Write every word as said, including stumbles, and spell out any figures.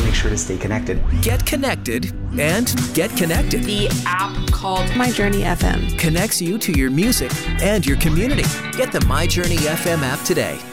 make sure to stay connected. Get connected and get connected. The app called My Journey F M connects you to your music and your community. Get the My Journey F M app today.